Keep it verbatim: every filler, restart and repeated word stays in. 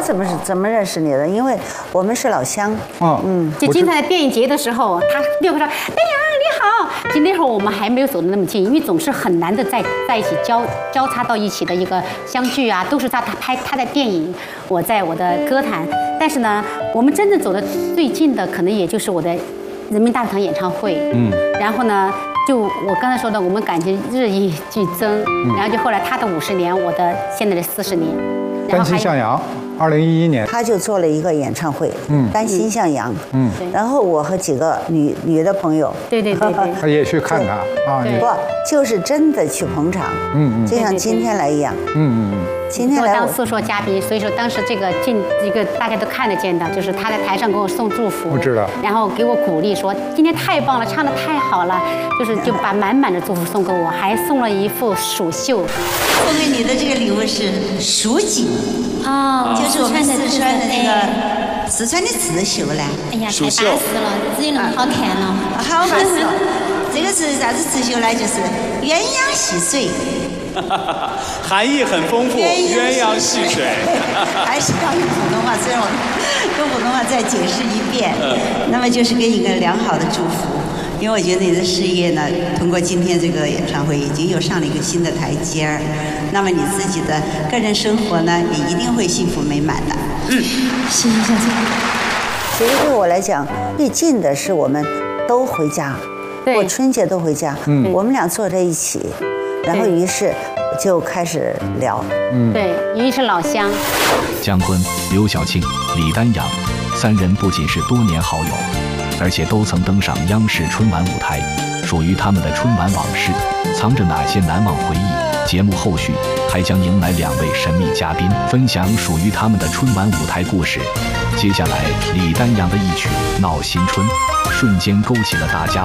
怎么是怎么认识你的？因为我们是老乡。 哦，嗯， 就经常在电影节的时候，他立刻说：“哎呀，你好！”就那会儿我们还没有走得那么近，因为总是很难的在在一起交交叉到一起的一个相聚啊，都是他他拍他在电影，我在我的歌坛。但是呢，我们真正走的最近的，可能也就是我的人民大会堂演唱会。嗯，然后呢，就我刚才说的，我们感情日益剧增，嗯、然后就后来他的五十年，我的现在的四十年。 单亲向阳，二零一一年他就做了一个演唱会，嗯，单心向阳，嗯，然后我和几个女女的朋友， 对对对对， 他也去看他啊， 不就是真的去捧场，嗯嗯，就像今天来一样，嗯嗯嗯，今天来当诉说嘉宾，所以说当时这个进一个大家都看得见的，就是他在台上给我送祝福， 我知道， 然后给我鼓励说今天太棒了，唱得太好了，就是就把满满的祝福送给我，还送了一副蜀绣， 送给你的这个礼物是蜀锦。 哦， 就是我们四川的那个四川的刺绣嘞。 哎呀，太巴适了，只有那么好看了。 好巴适。这个是啥子刺绣呢？就是鸳鸯戏水。 含义很丰富，鸳鸯戏水。 还是要用普通话，虽然我用普通话再解释一遍。那么就是给你一个良好的祝福。因为我觉得你的事业呢，通过今天这个演唱会已经又上了一个新的台阶儿，那么你自己的个人生活呢，也一定会幸福美满的。嗯， 谢谢小姐。其实对我来讲，最近的是我们都回家，过春节都回家，嗯，我们俩坐在一起，然后于是就开始聊， 嗯，对，因为是老乡。 姜昆、刘晓庆、李丹阳三人不仅是多年好友，而且都曾登上央视春晚舞台，属于他们的春晚往事，藏着哪些难忘回忆？节目后续还将迎来两位神秘嘉宾，分享属于他们的春晚舞台故事。接下来，李丹阳的一曲《闹新春》，瞬间勾起了大家